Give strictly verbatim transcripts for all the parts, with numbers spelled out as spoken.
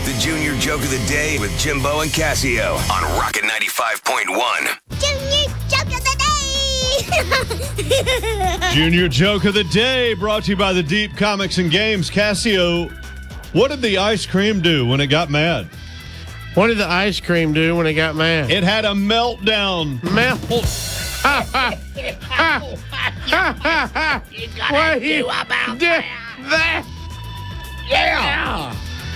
The Junior Joke of the Day with Jimbo and Casio on Rocket ninety-five point one. Junior Joke of the Day! Junior Joke of the Day brought to you by the Deep Comics and Games. Casio, what did the ice cream do when it got mad? What did the ice cream do when it got mad? It had a meltdown. Melt. Ha ha ha ha ha ha. You gotta do about that. that. Yeah.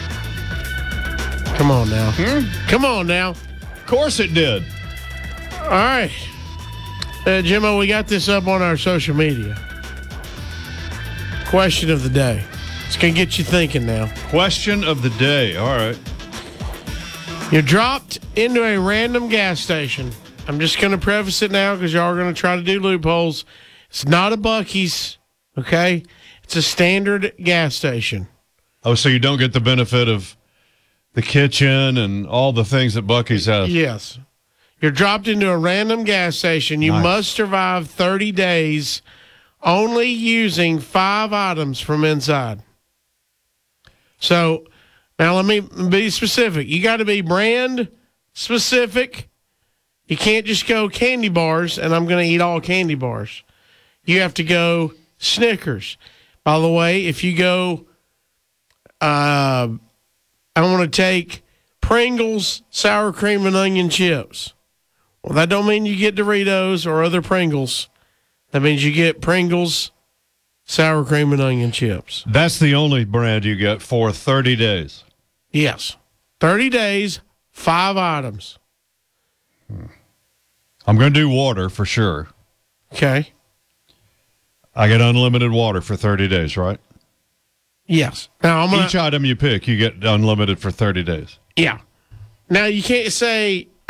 Come on now. Hmm? Come on now. Of course it did. All right. Uh, Jimbo, we got this up on our social media. Question of the day. It's going to get you thinking now. Question of the day. All right. You're dropped into a random gas station. I'm just going to preface it now because y'all are going to try to do loopholes. It's not a Buc-ee's, okay? It's a standard gas station. Oh, so you don't get the benefit of the kitchen and all the things that Buc-ee's has. Yes. You're dropped into a random gas station. You Nice. must survive thirty days only using five items from inside. So, now let me be specific. You got to be brand specific. You can't just go candy bars, and I'm going to eat all candy bars. You have to go Snickers. By the way, if you go, uh, I want to take Pringles, sour cream, and onion chips. Well, that don't mean you get Doritos or other Pringles. That means you get Pringles, sour cream, and onion chips. That's the only brand you get for thirty days. Yes. thirty days, five items. I'm going to do water for sure. Okay. I get unlimited water for thirty days, right? Yes. Now I'm gonna, Each item you pick, you get unlimited for thirty days. Yeah. Now you can't say